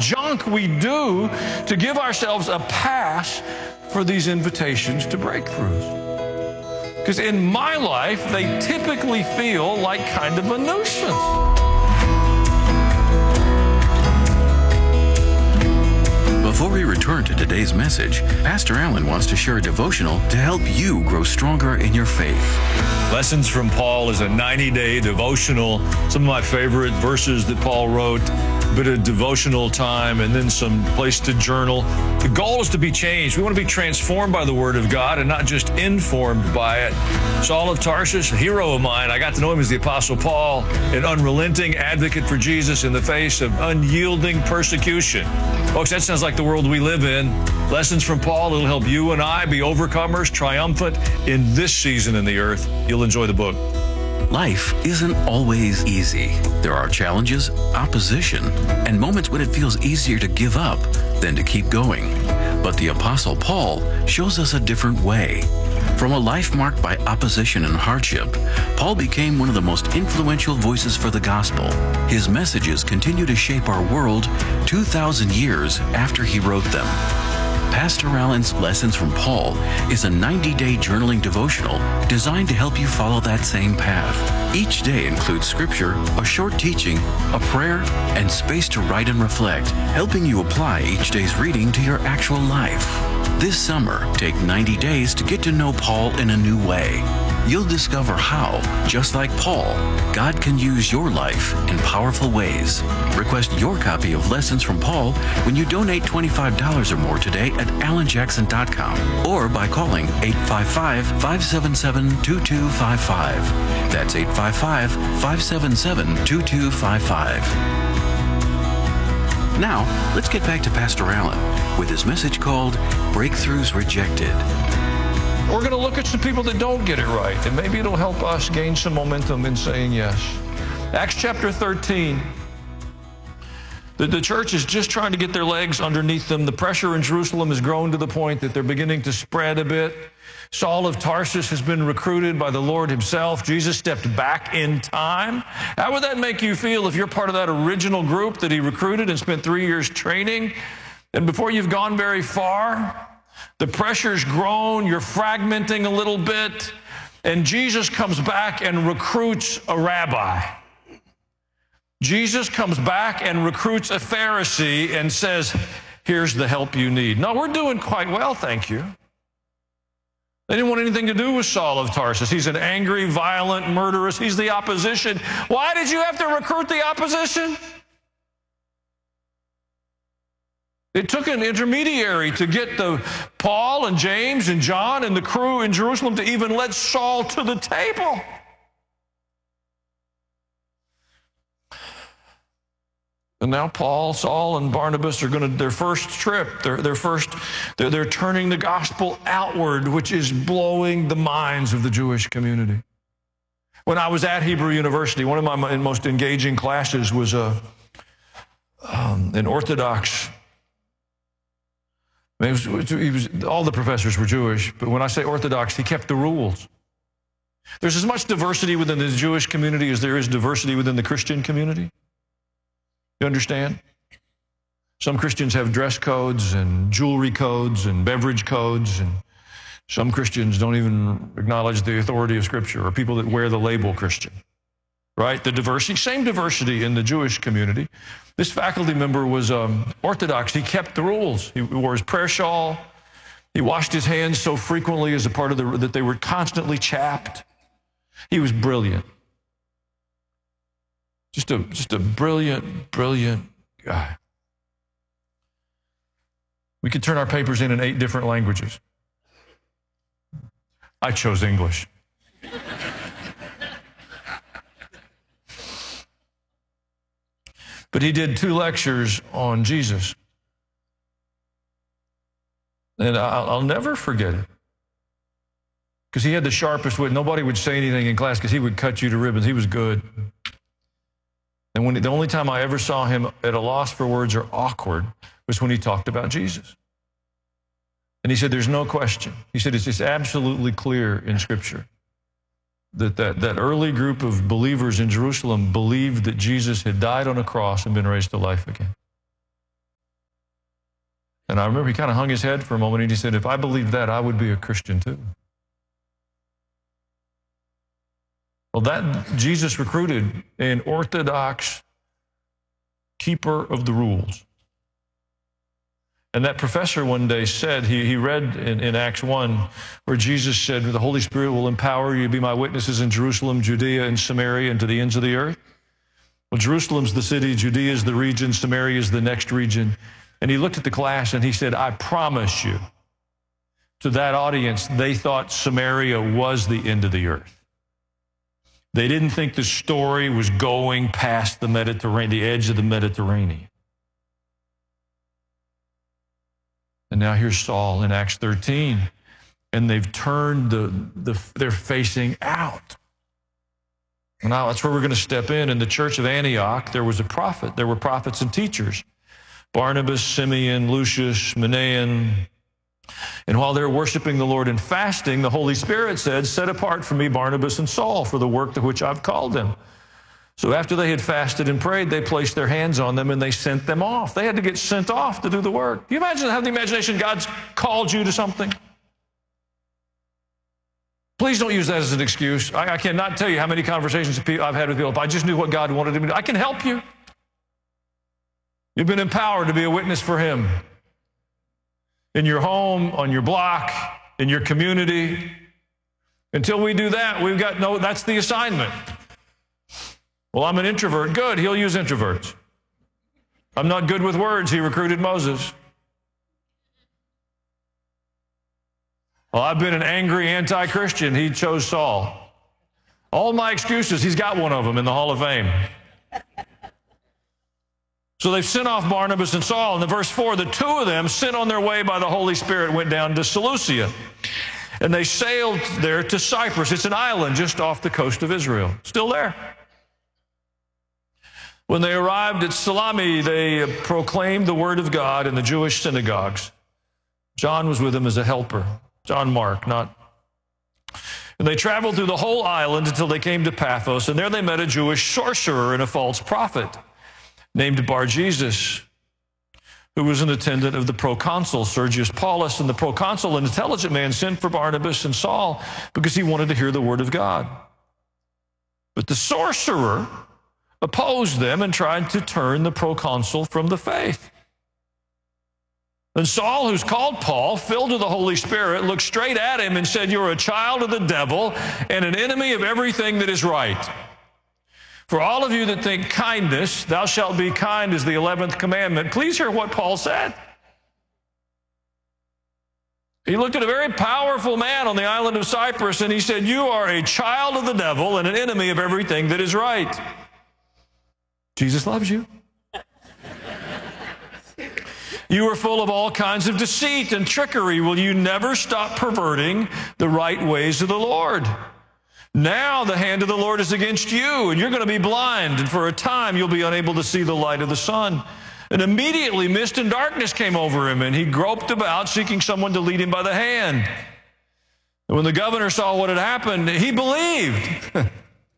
junk we do to give ourselves a pass for these invitations to breakthroughs. Because in my life, they typically feel like kind of a nuisance. Before we return to today's message, Pastor Allen wants to share a devotional to help you grow stronger in your faith. Lessons from Paul is a 90-day devotional. Some of my favorite verses that Paul wrote, a bit of devotional time, and then some place to journal. The goal is to be changed. We want to be transformed by the Word of God and not just informed by it. Saul of Tarsus, a hero of mine. I got to know him as the Apostle Paul, an unrelenting advocate for Jesus in the face of unyielding persecution. Folks, that sounds like the world we live in. Lessons from Paul, it'll help you and I be overcomers, triumphant in this season in the earth. You'll enjoy the book. Life isn't always easy. There are challenges, opposition, and moments when it feels easier to give up than to keep going. But the Apostle Paul shows us a different way. From a life marked by opposition and hardship, Paul became one of the most influential voices for the gospel. His messages continue to shape our world 2,000 years after he wrote them. Pastor Allen's Lessons from Paul is a 90-day journaling devotional designed to help you follow that same path. Each day includes scripture, a short teaching, a prayer, and space to write and reflect, helping you apply each day's reading to your actual life. This summer, take 90 days to get to know Paul in a new way. You'll discover how, just like Paul, God can use your life in powerful ways. Request your copy of Lessons from Paul when you donate $25 or more today at alanjackson.com or by calling 855-577-2255. That's 855-577-2255. Now, let's get back to Pastor Allen with his message called Breakthroughs Rejected. We're going to look at some people that don't get it right, and maybe it'll help us gain some momentum in saying yes. Acts chapter 13. The church is just trying to get their legs underneath them. The pressure in Jerusalem has grown to the point that they're beginning to spread a bit. Saul of Tarsus has been recruited by the Lord himself. Jesus stepped back in time. How would that make you feel if you're part of that original group that he recruited and spent 3 years training? And before you've gone very far, the pressure's grown, you're fragmenting a little bit, and Jesus comes back and recruits a rabbi. Jesus comes back and recruits a Pharisee and says, here's the help you need. No, we're doing quite well, thank you. They didn't want anything to do with Saul of Tarsus. He's an angry, violent, murderous. He's the opposition. Why did you have to recruit the opposition? It took an intermediary to get Paul and James and John and the crew in Jerusalem to even let Saul to the table. And now Paul, Saul, and Barnabas are going to their first trip. They're turning the gospel outward, which is blowing the minds of the Jewish community. When I was at Hebrew University, one of my most engaging classes was an Orthodox. All the professors were Jewish, but when I say Orthodox, he kept the rules. There's as much diversity within the Jewish community as there is diversity within the Christian community. You understand? Some Christians have dress codes and jewelry codes and beverage codes, and some Christians don't even acknowledge the authority of Scripture, or people that wear the label Christian. Right? The diversity, same diversity in the Jewish community. This faculty member was Orthodox. He kept the rules. He wore his prayer shawl. He washed his hands so frequently as a part of that they were constantly chapped. He was brilliant. Just a brilliant, brilliant guy. We could turn our papers in 8 different languages. I chose English. But he did 2 lectures on Jesus. And I'll never forget it. Because he had the sharpest wit. Nobody would say anything in class because he would cut you to ribbons. He was good. And the only time I ever saw him at a loss for words or awkward was when he talked about Jesus. And he said, there's no question. He said, it's just absolutely clear in Scripture that early group of believers in Jerusalem believed that Jesus had died on a cross and been raised to life again. And I remember he kind of hung his head for a moment and he said, if I believed that, I would be a Christian too. Well, that Jesus recruited an orthodox keeper of the rules. And that professor one day said, he read in Acts 1, where Jesus said, the Holy Spirit will empower you to be my witnesses in Jerusalem, Judea, and Samaria, and to the ends of the earth. Well, Jerusalem's the city, Judea is the region, Samaria is the next region. And he looked at the class and he said, I promise you, to that audience, they thought Samaria was the end of the earth. They didn't think the story was going past the Mediterranean, the edge of the Mediterranean. And now here's Saul in Acts 13, and they've turned they're facing out. And now that's where we're going to step in. In the church of Antioch, there was a prophet. There were prophets and teachers. Barnabas, Simeon, Lucius, Manaen. And while they're worshiping the Lord and fasting, the Holy Spirit said, set apart for me Barnabas and Saul for the work to which I've called them. So after they had fasted and prayed, they placed their hands on them and they sent them off. They had to get sent off to do the work. Do you imagine having the imagination God's called you to something? Please don't use that as an excuse. I cannot tell you how many conversations I've had with people. If I just knew what God wanted me to do, I can help you. You've been empowered to be a witness for Him. In your home, on your block, in your community. Until we do that, that's the assignment. Well, I'm an introvert. Good, He'll use introverts. I'm not good with words. He recruited Moses. Well, I've been an angry anti-Christian. He chose Saul. All my excuses, He's got one of them in the Hall of Fame. So they've sent off Barnabas and Saul. And in verse 4, the two of them, sent on their way by the Holy Spirit, went down to Seleucia. And they sailed there to Cyprus. It's an island just off the coast of Israel. Still there. When they arrived at Salami, they proclaimed the word of God in the Jewish synagogues. John was with them as a helper. John Mark, not. And they traveled through the whole island until they came to Paphos, and there they met a Jewish sorcerer and a false prophet named Bar-Jesus, who was an attendant of the proconsul Sergius Paulus. And the proconsul, an intelligent man, sent for Barnabas and Saul because he wanted to hear the word of God. But the sorcerer opposed them and tried to turn the proconsul from the faith. And Saul, who's called Paul, filled with the Holy Spirit, looked straight at him and said, you're a child of the devil and an enemy of everything that is right. For all of you that think kindness, thou shalt be kind, is the 11th commandment. Please hear what Paul said. He looked at a very powerful man on the island of Cyprus and he said, you are a child of the devil and an enemy of everything that is right. Jesus loves you. You are full of all kinds of deceit and trickery. Will you never stop perverting the right ways of the Lord? Now the hand of the Lord is against you, and you're going to be blind, and for a time you'll be unable to see the light of the sun. And immediately mist and darkness came over him, and he groped about, seeking someone to lead him by the hand. And when the governor saw what had happened, he believed.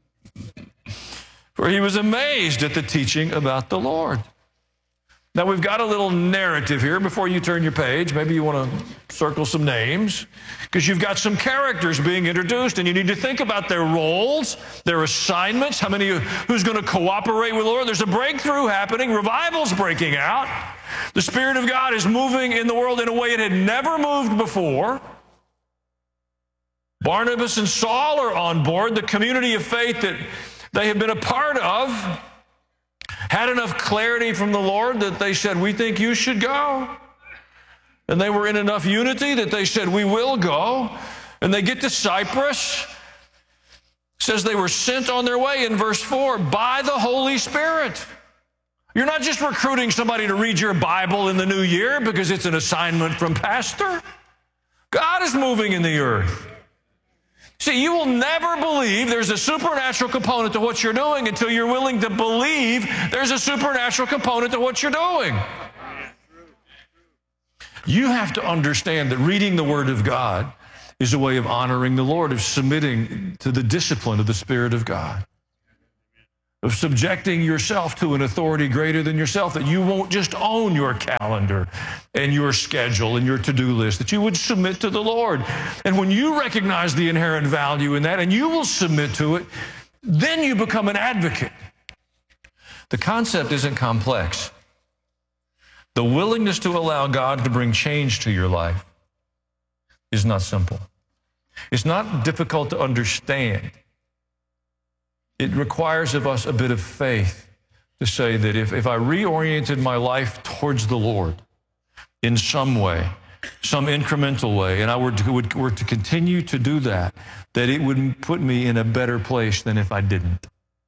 For he was amazed at the teaching about the Lord. Now, we've got a little narrative here before you turn your page. Maybe you want to circle some names, because you've got some characters being introduced, and you need to think about their roles, their assignments, who's going to cooperate with the Lord. There's a breakthrough happening. Revival's breaking out. The Spirit of God is moving in the world in a way it had never moved before. Barnabas and Saul are on board. The community of faith that they have been a part of had enough clarity from the Lord that they said, we think you should go. And they were in enough unity that they said, we will go. And they get to Cyprus. It says they were sent on their way in verse 4 by the Holy Spirit. You're not just recruiting somebody to read your Bible in the new year because it's an assignment from pastor. God is moving in the earth. See, you will never believe there's a supernatural component to what you're doing until you're willing to believe there's a supernatural component to what you're doing. You have to understand that reading the Word of God is a way of honoring the Lord, of submitting to the discipline of the Spirit of God. of subjecting yourself to an authority greater than yourself, that you won't just own your calendar and your schedule and your to-do list, that you would submit to the Lord. And when you recognize the inherent value in that and you will submit to it, then you become an advocate. The concept isn't complex. The willingness to allow God to bring change to your life is not simple. It's not difficult to understand. It requires of us a bit of faith to say that if I reoriented my life towards the Lord in some way, some incremental way, and I were to continue to do that, that it would put me in a better place than if I didn't.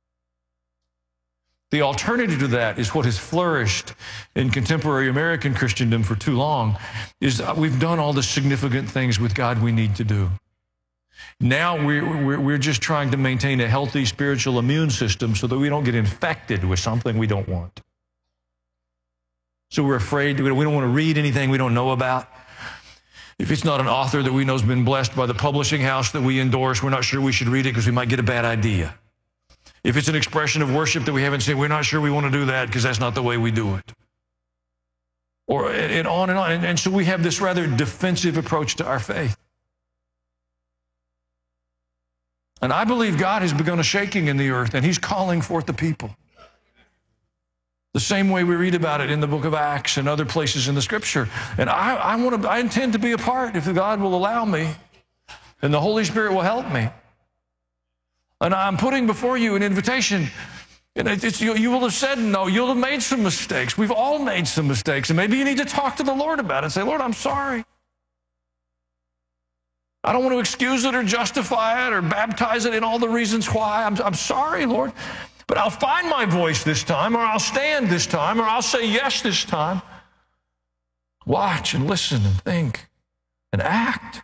The alternative to that is what has flourished in contemporary American Christendom for too long, is we've done all the significant things with God we need to do. Now we're just trying to maintain a healthy spiritual immune system so that we don't get infected with something we don't want. So we're afraid, we don't want to read anything we don't know about. If it's not an author that we know has been blessed by the publishing house that we endorse, we're not sure we should read it because we might get a bad idea. If it's an expression of worship that we haven't seen, we're not sure we want to do that because that's not the way we do it. And on and on. And so we have this rather defensive approach to our faith. And I believe God has begun a shaking in the earth, and he's calling forth the people. The same way we read about it in the book of Acts and other places in the Scripture. And I intend to be a part if God will allow me, and the Holy Spirit will help me. And I'm putting before you an invitation. And you will have said no. You'll have made some mistakes. We've all made some mistakes. And maybe you need to talk to the Lord about it and say, Lord, I'm sorry. I don't want to excuse it or justify it or baptize it in all the reasons why. I'm sorry, Lord. But I'll find my voice this time, or I'll stand this time, or I'll say yes this time. Watch and listen and think and act.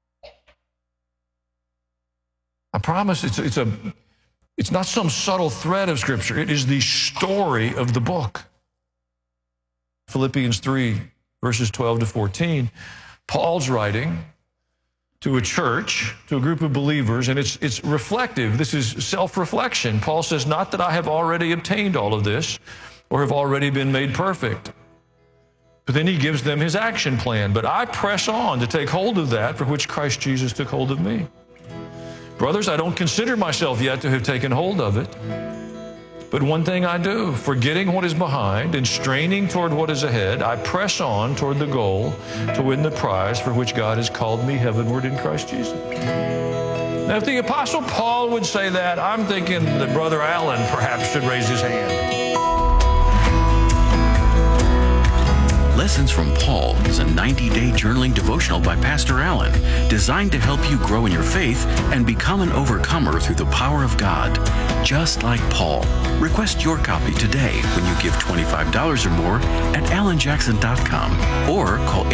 I promise it's not some subtle thread of Scripture. It is the story of the book. Philippians 3, verses 12 to 14. Paul's writing to a church, to a group of believers, and it's reflective. This is self-reflection. Paul says, not that I have already obtained all of this or have already been made perfect. But then he gives them his action plan. But I press on to take hold of that for which Christ Jesus took hold of me. Brothers, I don't consider myself yet to have taken hold of it. But one thing I do, forgetting what is behind and straining toward what is ahead, I press on toward the goal to win the prize for which God has called me heavenward in Christ Jesus. Now, if the Apostle Paul would say that, I'm thinking that Brother Allen perhaps should raise his hand. Lessons from Paul is a 90-day journaling devotional by Pastor Allen, designed to help you grow in your faith and become an overcomer through the power of God, just like Paul. Request your copy today when you give $25 or more at allenjackson.com or call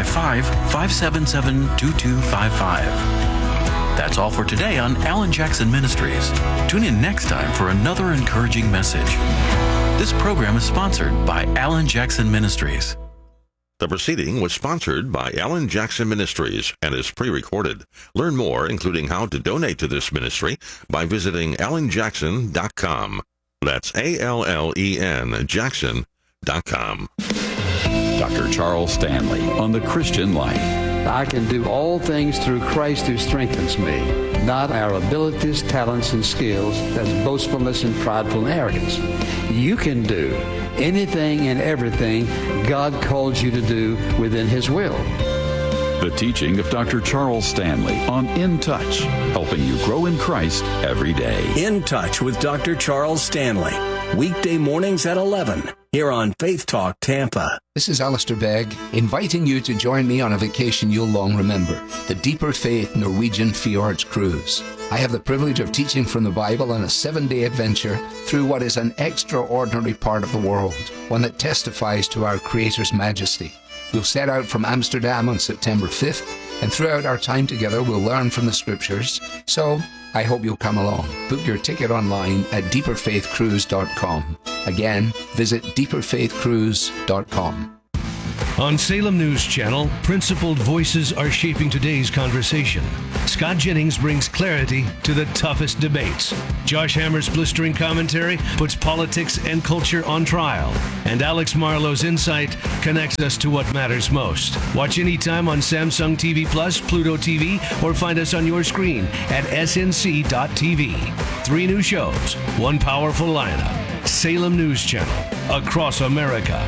855-577-2255. That's all for today on Alan Jackson Ministries. Tune in next time for another encouraging message. This program is sponsored by Alan Jackson Ministries. The proceeding was sponsored by Alan Jackson Ministries and is pre-recorded. Learn more, including how to donate to this ministry, by visiting allenjackson.com. That's ALLEN Jackson.com. Dr. Charles Stanley on the Christian life. I can do all things through Christ who strengthens me, not our abilities, talents, and skills. That's boastfulness and prideful arrogance. You can do anything and everything God calls you to do within His will. The teaching of Dr. Charles Stanley on In Touch, helping you grow in Christ every day. In Touch with Dr. Charles Stanley, weekday mornings at 11, here on Faith Talk Tampa. This is Alistair Begg, inviting you to join me on a vacation you'll long remember, the Deeper Faith Norwegian Fjords Cruise. I have the privilege of teaching from the Bible on a 7-day adventure through what is an extraordinary part of the world, one that testifies to our Creator's majesty. We'll set out from Amsterdam on September 5th, and throughout our time together we'll learn from the Scriptures. So I hope you'll come along. Book your ticket online at deeperfaithcruise.com. Again, visit deeperfaithcruise.com. On Salem News Channel, principled voices are shaping today's conversation. Scott Jennings brings clarity to the toughest debates. Josh Hammer's blistering commentary puts politics and culture on trial. And Alex Marlowe's insight connects us to what matters most. Watch anytime on Samsung TV Plus, Pluto TV, or find us on your screen at snc.tv. 3 new shows, 1 powerful lineup. Salem News Channel, across America.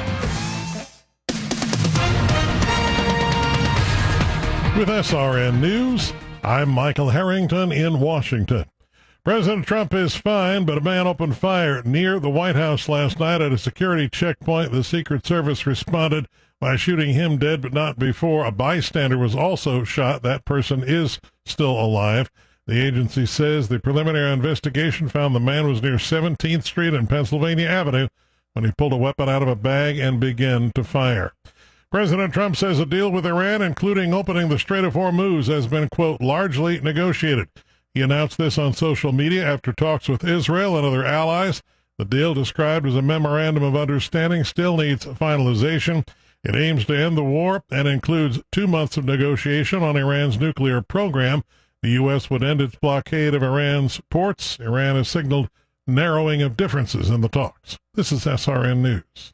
With SRN News, I'm Michael Harrington in Washington. President Trump is fine, but a man opened fire near the White House last night at a security checkpoint. The Secret Service responded by shooting him dead, but not before. A bystander was also shot. That person is still alive. The agency says the preliminary investigation found the man was near 17th Street and Pennsylvania Avenue when he pulled a weapon out of a bag and began to fire. President Trump says a deal with Iran, including opening the Strait of Hormuz, has been, quote, largely negotiated. He announced this on social media after talks with Israel and other allies. The deal, described as a memorandum of understanding, still needs finalization. It aims to end the war and includes 2 months of negotiation on Iran's nuclear program. The U.S. would end its blockade of Iran's ports. Iran has signaled narrowing of differences in the talks. This is SRN News.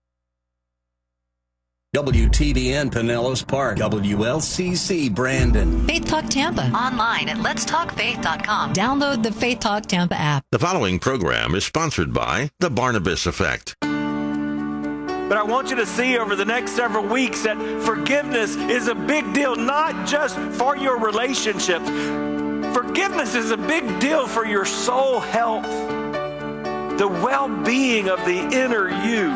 WTBN Pinellas Park, WLCC Brandon. Faith Talk Tampa. Online at letstalkfaith.com. Download the Faith Talk Tampa app. The following program is sponsored by The Barnabas Effect. But I want you to see over the next several weeks that forgiveness is a big deal, not just for your relationships. Forgiveness is a big deal for your soul health, the well-being of the inner you.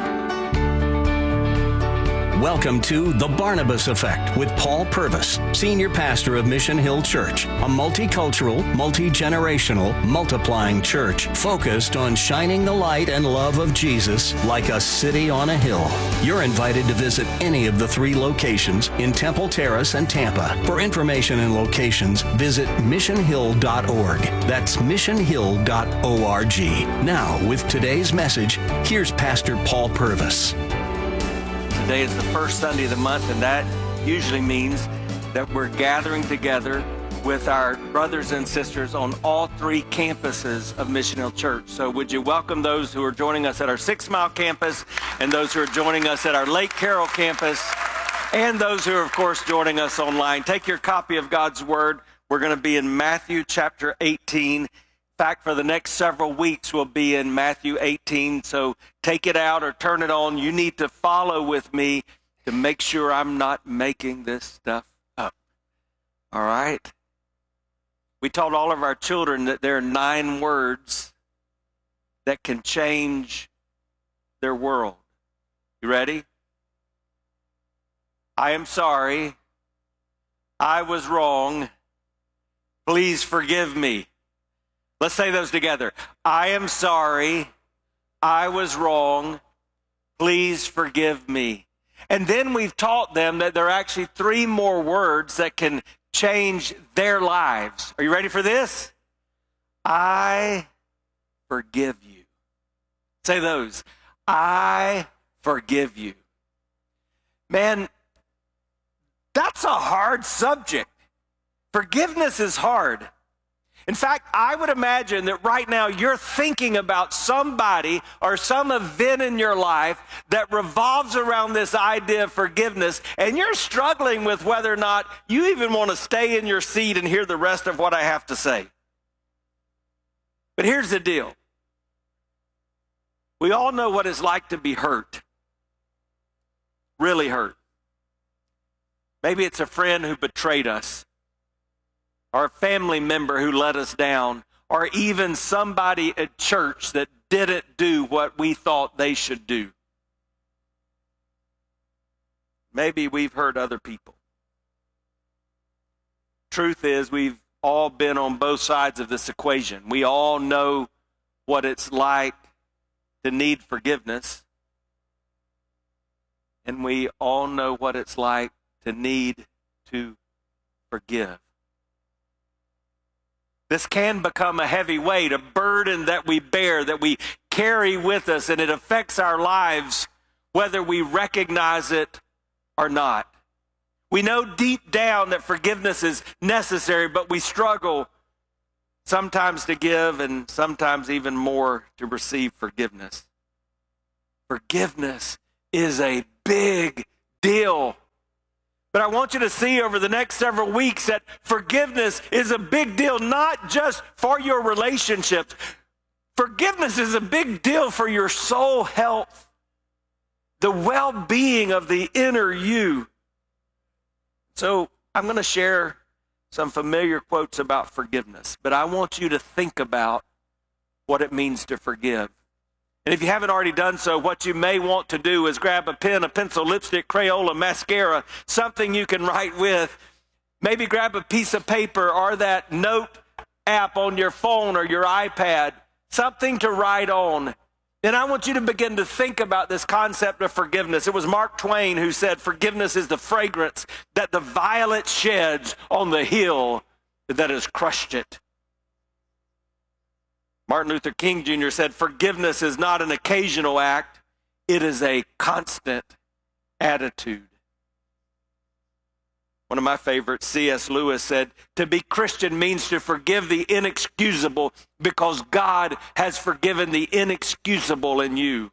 Welcome to The Barnabas Effect with Paul Purvis, Senior Pastor of Mission Hill Church, a multicultural, multi-generational, multiplying church focused on shining the light and love of Jesus like a city on a hill. You're invited to visit any of the 3 locations in Temple Terrace and Tampa. For information and locations, visit missionhill.org. That's missionhill.org. Now, with today's message, here's Pastor Paul Purvis. Today is the first Sunday of the month, and that usually means that we're gathering together with our brothers and sisters on all 3 campuses of Mission Hill Church. So would you welcome those who are joining us at our 6 Mile campus, and those who are joining us at our Lake Carroll campus, and those who are, of course, joining us online. Take your copy of God's Word. We're going to be in Matthew chapter 18. In fact, for the next several weeks, we'll be in Matthew 18, so take it out or turn it on. You need to follow with me to make sure I'm not making this stuff up. All right? We told all of our children that there are 9 words that can change their world. You ready? I am sorry. I was wrong. Please forgive me. Let's say those together. I am sorry. I was wrong. Please forgive me. And then we've taught them that there are actually 3 more words that can change their lives. Are you ready for this? I forgive you. Say those. I forgive you. Man, that's a hard subject. Forgiveness is hard. In fact, I would imagine that right now you're thinking about somebody or some event in your life that revolves around this idea of forgiveness, and you're struggling with whether or not you even want to stay in your seat and hear the rest of what I have to say. But here's the deal. We all know what it's like to be hurt, really hurt. Maybe it's a friend who betrayed us, or a family member who let us down, or even somebody at church that didn't do what we thought they should do. Maybe we've hurt other people. Truth is, we've all been on both sides of this equation. We all know what it's like to need forgiveness, and we all know what it's like to need to forgive. This can become a heavy weight, a burden that we bear, that we carry with us, and it affects our lives whether we recognize it are not. We know deep down that forgiveness is necessary, but we struggle sometimes to give and sometimes even more to receive forgiveness. Forgiveness is a big deal. But I want you to see over the next several weeks that forgiveness is a big deal, not just for your relationships. Forgiveness is a big deal for your soul health, the well-being of the inner you. So I'm going to share some familiar quotes about forgiveness, but I want you to think about what it means to forgive. And if you haven't already done so, what you may want to do is grab a pen, a pencil, lipstick, Crayola, mascara, something you can write with. Maybe grab a piece of paper or that note app on your phone or your iPad, something to write on. Then I want you to begin to think about this concept of forgiveness. It was Mark Twain who said, forgiveness is the fragrance that the violet sheds on the hill that has crushed it. Martin Luther King Jr. said, forgiveness is not an occasional act, it is a constant attitude. One of my favorites, C.S. Lewis, said, to be Christian means to forgive the inexcusable because God has forgiven the inexcusable in you.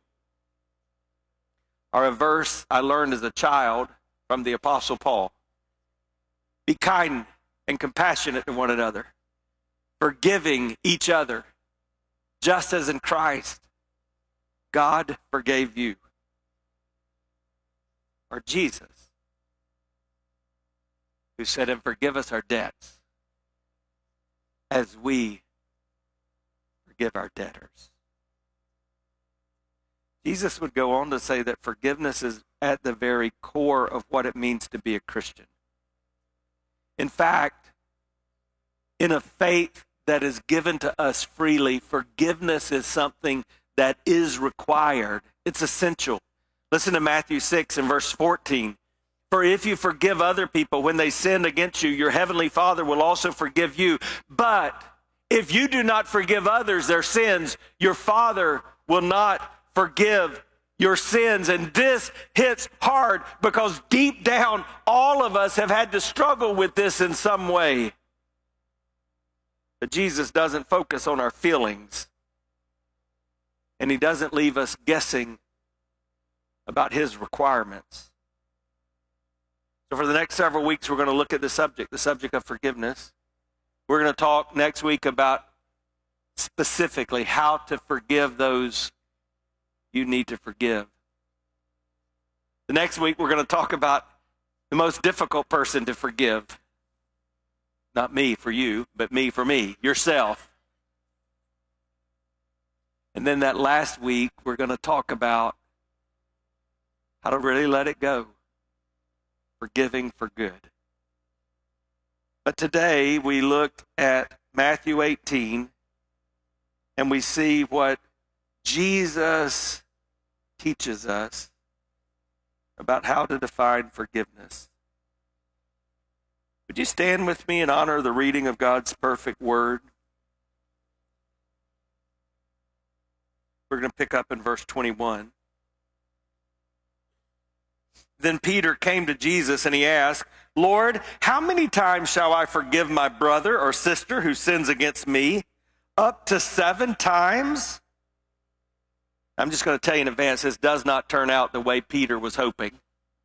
Or a verse I learned as a child from the Apostle Paul. Be kind and compassionate to one another, forgiving each other, just as in Christ, God forgave you. Or Jesus, who said, and forgive us our debts as we forgive our debtors. Jesus would go on to say that forgiveness is at the very core of what it means to be a Christian. In fact, in a faith that is given to us freely, forgiveness is something that is required. It's essential. Listen to Matthew 6 and verse 14. For if you forgive other people when they sin against you, your heavenly Father will also forgive you. But if you do not forgive others their sins, your Father will not forgive your sins. And this hits hard because deep down, all of us have had to struggle with this in some way. But Jesus doesn't focus on our feelings, and he doesn't leave us guessing about his requirements. So for the next several weeks, we're going to look at the subject of forgiveness. We're going to talk next week about specifically how to forgive those you need to forgive. The next week, we're going to talk about the most difficult person to forgive. Not me for you, but me for me, yourself. And then that last week, we're going to talk about how to really let it go. Forgiving for good. But today, we look at Matthew 18, and we see what Jesus teaches us about how to define forgiveness. Would you stand with me in honor of the reading of God's perfect word? We're going to pick up in verse 21. Then Peter came to Jesus and he asked, Lord, how many times shall I forgive my brother or sister who sins against me? Up to 7 times? I'm just going to tell you in advance, this does not turn out the way Peter was hoping.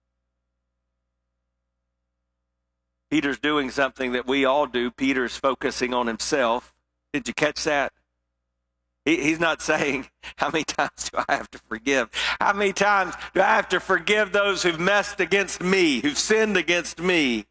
Peter's doing something that we all do. Peter's focusing on himself. Did you catch that? He's not saying, how many times do I have to forgive? How many times do I have to forgive those who've messed against me, who've sinned against me?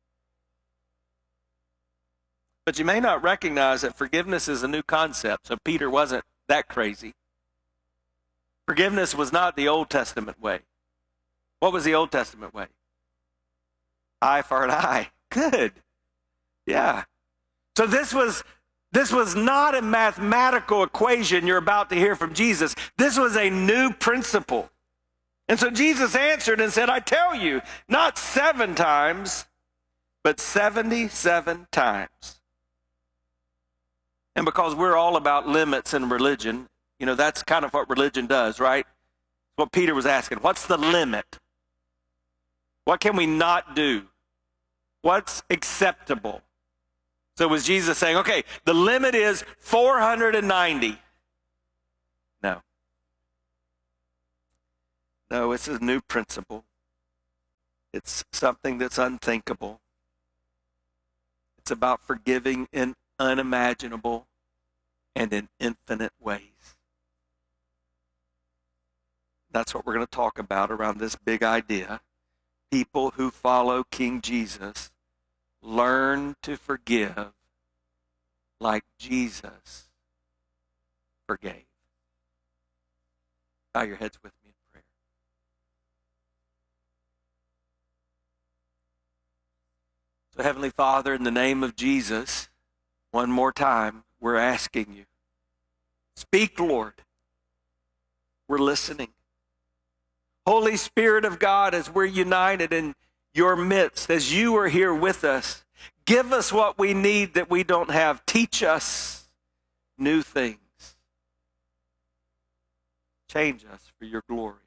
But you may not recognize that forgiveness is a new concept, so Peter wasn't that crazy. Forgiveness was not the Old Testament way. What was the Old Testament way? Eye for an eye. Good. Yeah. So this was not a mathematical equation you're about to hear from Jesus. This was a new principle. And so Jesus answered and said, I tell you, not 7 times, but 77 times. And because we're all about limits in religion, you know, that's kind of what religion does, right? What Peter was asking, what's the limit? What can we not do? What's acceptable? So was Jesus saying, okay, the limit is 490? No. No, it's a new principle. It's something that's unthinkable. It's about forgiving in unimaginable and in infinite ways. That's what we're going to talk about around this big idea. People who follow King Jesus learn to forgive like Jesus forgave. Bow your heads with me in prayer. So, Heavenly Father, in the name of Jesus, one more time, we're asking you, speak, Lord. We're listening. Holy Spirit of God, as we're united in your midst, as you are here with us, give us what we need that we don't have. Teach us new things. Change us for your glory.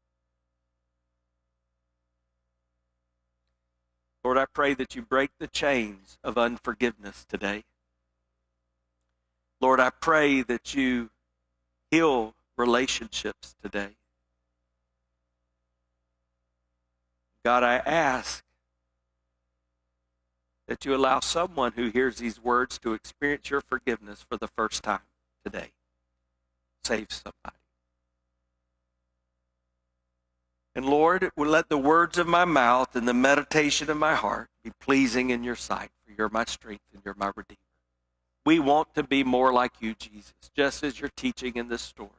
Lord, I pray that you break the chains of unforgiveness today. Lord, I pray that you heal relationships today. God, I ask that you allow someone who hears these words to experience your forgiveness for the first time today. Save somebody. And Lord, let the words of my mouth and the meditation of my heart be pleasing in your sight, for you're my strength and you're my Redeemer. We want to be more like you, Jesus, just as you're teaching in this story.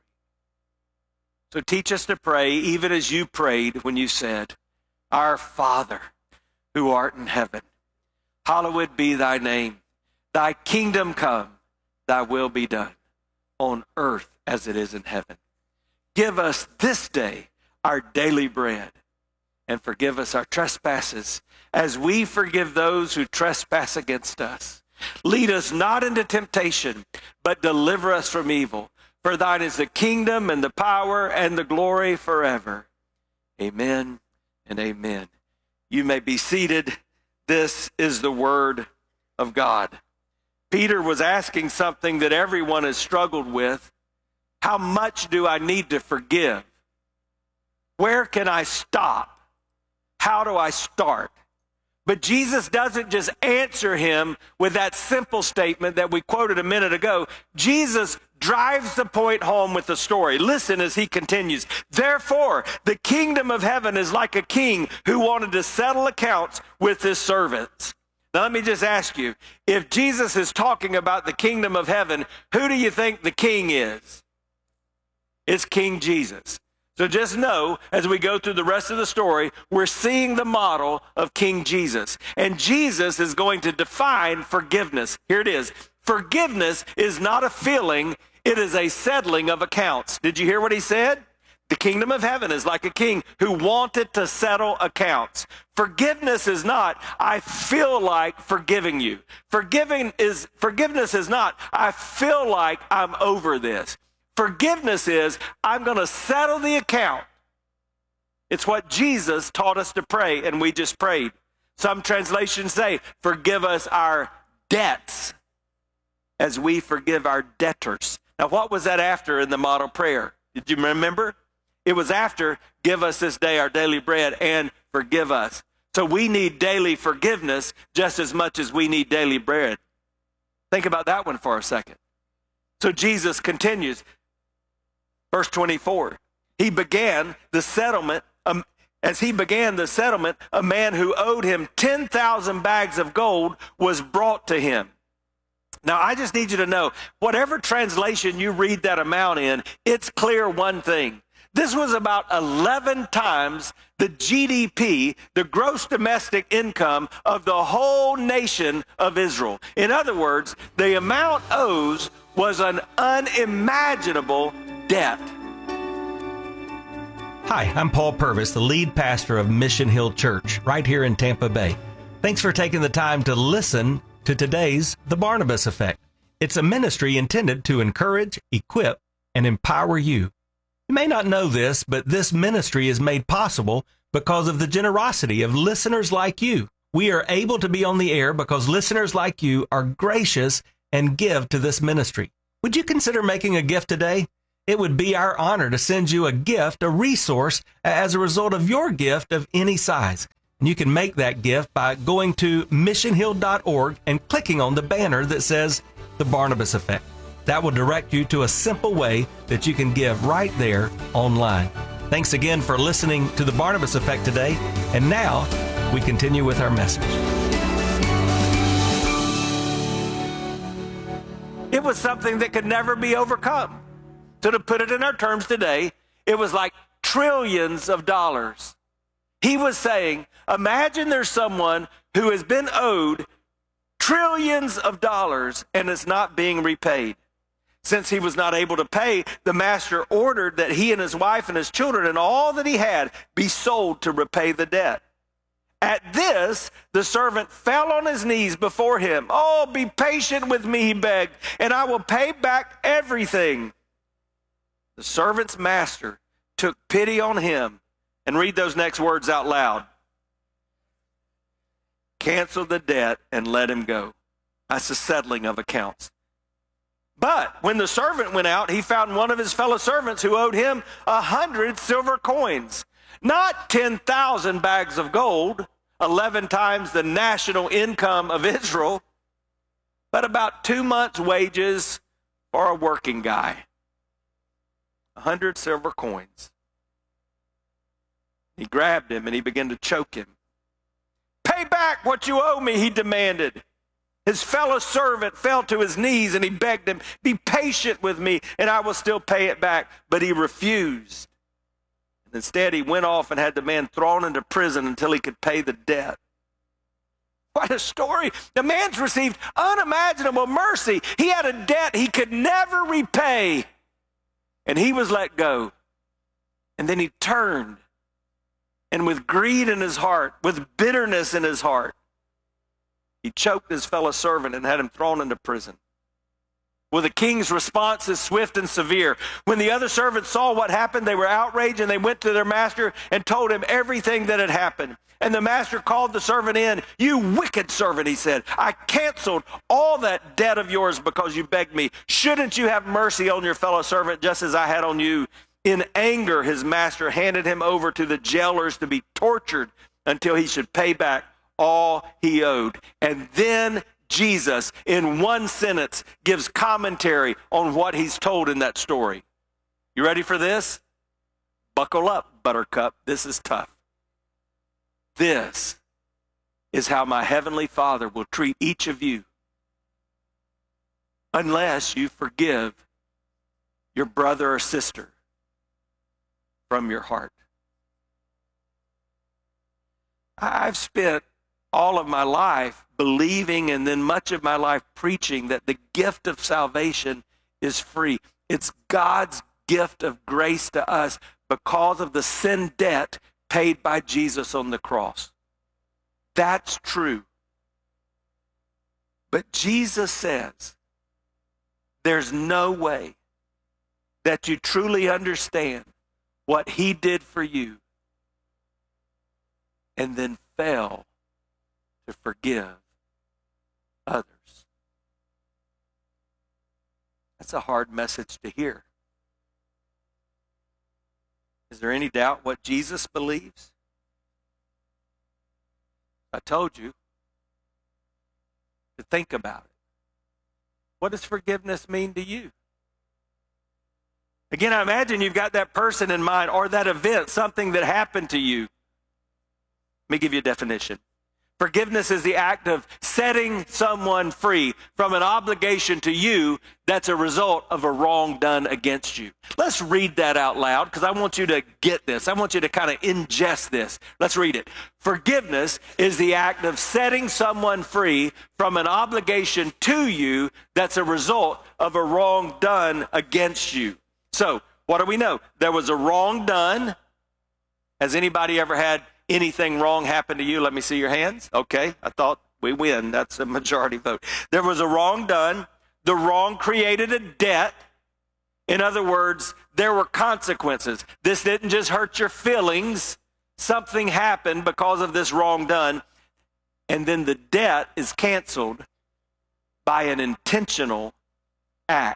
So teach us to pray even as you prayed when you said, Our Father, who art in heaven, hallowed be thy name. Thy kingdom come, thy will be done, on earth as it is in heaven. Give us this day our daily bread, and forgive us our trespasses, as we forgive those who trespass against us. Lead us not into temptation, but deliver us from evil. For thine is the kingdom and the power and the glory forever. Amen and amen. You may be seated. This is the word of God. Peter was asking something that everyone has struggled with. How much do I need to forgive? Where can I stop? How do I start? But Jesus doesn't just answer him with that simple statement that we quoted a minute ago. Jesus drives the point home with the story. Listen as he continues. Therefore, the kingdom of heaven is like a king who wanted to settle accounts with his servants. Now, let me just ask you, if Jesus is talking about the kingdom of heaven, who do you think the king is? It's King Jesus. So just know, as we go through the rest of the story, we're seeing the model of King Jesus. And Jesus is going to define forgiveness. Here it is. Forgiveness is not a feeling, it is a settling of accounts. Did you hear what he said? The kingdom of heaven is like a king who wanted to settle accounts. Forgiveness is not, I feel like forgiving you. Forgiveness is not, I feel like I'm over this. Forgiveness is, I'm going to settle the account. It's what Jesus taught us to pray, and we just prayed. Some translations say, forgive us our debts as we forgive our debtors. Now, what was that after in the model prayer? Did you remember? It was after, give us this day our daily bread and forgive us. So we need daily forgiveness just as much as we need daily bread. Think about that one for a second. So Jesus continues. Verse 24, he began the settlement. As he began the settlement, a man who owed him 10,000 bags of gold was brought to him. Now, I just need you to know, whatever translation you read that amount in, it's clear one thing. This was about 11 times the GDP, the gross domestic income of the whole nation of Israel. In other words, the amount owed was an unimaginable debt. Hi, I'm Paul Purvis, the lead pastor of Mission Hill Church right here in Tampa Bay. Thanks for taking the time to listen to today's The Barnabas Effect. It's a ministry intended to encourage, equip, and empower you. You may not know this, but this ministry is made possible because of the generosity of listeners like you. We are able to be on the air because listeners like you are gracious and give to this ministry. Would you consider making a gift today? It would be our honor to send you a gift, a resource, as a result of your gift of any size. And you can make that gift by going to missionhill.org and clicking on the banner that says The Barnabas Effect. That will direct you to a simple way that you can give right there online. Thanks again for listening to The Barnabas Effect today. And now we continue with our message. It was something that could never be overcome. So to put it in our terms today, it was like trillions of dollars. He was saying, imagine there's someone who has been owed trillions of dollars and is not being repaid. Since he was not able to pay, the master ordered that he and his wife and his children and all that he had be sold to repay the debt. At this, the servant fell on his knees before him. Oh, be patient with me, he begged, and I will pay back everything. The servant's master took pity on him, and read those next words out loud. Cancel the debt and let him go. That's the settling of accounts. But when the servant went out, he found one of his fellow servants who owed him 100 silver coins. Not 10,000 bags of gold, 11 times the national income of Israel, but about 2 months' wages for a working guy. 100 silver coins. He grabbed him and he began to choke him. Pay back what you owe me, he demanded. His fellow servant fell to his knees and he begged him, be patient with me and I will still pay it back. But he refused. And instead, he went off and had the man thrown into prison until he could pay the debt. What a story. The man's received unimaginable mercy. He had a debt he could never repay. And he was let go. And then he turned. And with greed in his heart, with bitterness in his heart, he choked his fellow servant and had him thrown into prison. Well, the king's response is swift and severe. When the other servants saw what happened, they were outraged and they went to their master and told him everything that had happened. And the master called the servant in. You wicked servant, he said. I canceled all that debt of yours because you begged me. Shouldn't you have mercy on your fellow servant just as I had on you? In anger, his master handed him over to the jailers to be tortured until he should pay back all he owed. And then Jesus, in one sentence, gives commentary on what he's told in that story. You ready for this? Buckle up, Buttercup. This is tough. This is how my heavenly Father will treat each of you unless you forgive your brother or sister from your heart. I've spent all of my life believing and then much of my life preaching that the gift of salvation is free. It's God's gift of grace to us because of the sin debt paid by Jesus on the cross. That's true. But Jesus says there's no way that you truly understand what he did for you and then fail to forgive others. That's a hard message to hear. Is there any doubt what Jesus believes? I told you to think about it. What does forgiveness mean to you? Again, I imagine you've got that person in mind or that event, something that happened to you. Let me give you a definition. Forgiveness is the act of setting someone free from an obligation to you that's a result of a wrong done against you. Let's read that out loud because I want you to get this. I want you to kind of ingest this. Let's read it. Forgiveness is the act of setting someone free from an obligation to you that's a result of a wrong done against you. So, what do we know? There was a wrong done. Has anybody ever had anything wrong happen to you? Let me see your hands. Okay, I thought we win. That's a majority vote. There was a wrong done. The wrong created a debt. In other words, there were consequences. This didn't just hurt your feelings. something happened because of this wrong done, and then the debt is canceled by an intentional act.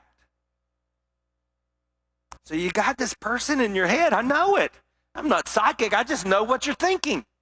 So you got this person in your head. I know it. I'm not psychic. I just know what you're thinking.